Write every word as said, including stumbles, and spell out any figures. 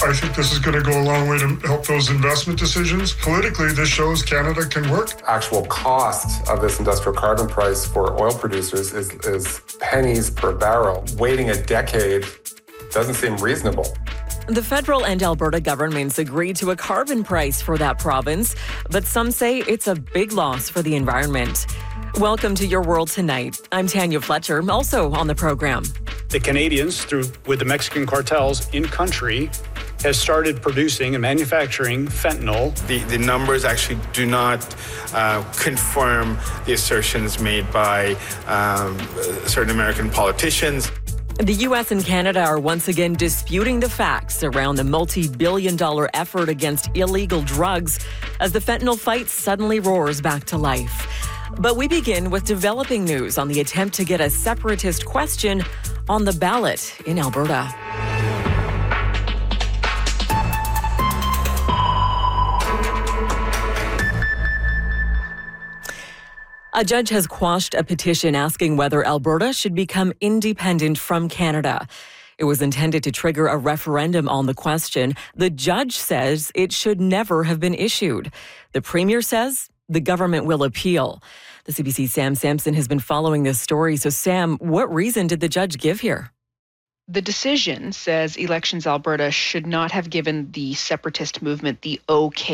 I think this is going to go a long way to help those investment decisions. Politically, this shows Canada can work. Actual cost of this industrial carbon price for oil producers is, is pennies per barrel. Waiting a decade doesn't seem reasonable. The federal and Alberta governments agreed to a carbon price for that province, but some say it's a big loss for the environment. Welcome to Your World Tonight. I'm Tanya Fletcher, also on the program. The Canadians, through with the Mexican cartels in country, has started producing and manufacturing fentanyl. The, the numbers actually do not uh, confirm the assertions made by um, certain American politicians. The U S and Canada are once again disputing the facts around the multi-billion dollar effort against illegal drugs as the fentanyl fight suddenly roars back to life. But we begin with developing news on the attempt to get a separatist question on the ballot in Alberta. A judge has quashed a petition asking whether Alberta should become independent from Canada. It was intended to trigger a referendum on the question. The judge says it should never have been issued. The Premier says the government will appeal. The C B C's Sam Sampson has been following this story. So, Sam, what reason did the judge give here? The decision says Elections Alberta should not have given the separatist movement the okay